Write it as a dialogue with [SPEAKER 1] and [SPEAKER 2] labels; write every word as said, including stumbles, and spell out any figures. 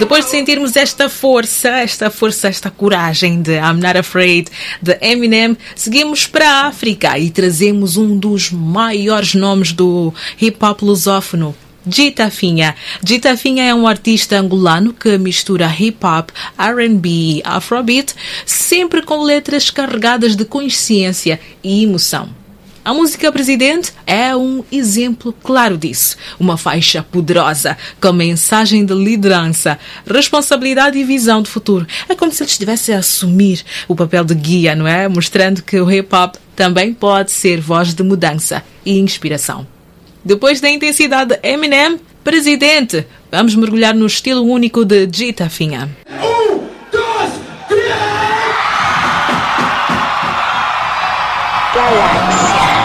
[SPEAKER 1] Depois de sentirmos esta força, esta força, esta coragem de I'm Not Afraid, de Eminem, seguimos para a África e trazemos um dos maiores nomes do hip-hop lusófono, Gita Finha. Gita Finha é um artista angolano que mistura hip-hop, R and B e afrobeat, sempre com letras carregadas de consciência e emoção. A música Presidente é um exemplo claro disso. Uma faixa poderosa, com mensagem de liderança, responsabilidade e visão de futuro. É como se ele estivesse a assumir o papel de guia, não é? Mostrando que o hip-hop também pode ser voz de mudança e inspiração. Depois da intensidade de Eminem, Presidente, vamos mergulhar no estilo único de Gita Finha.
[SPEAKER 2] Um, dois, três!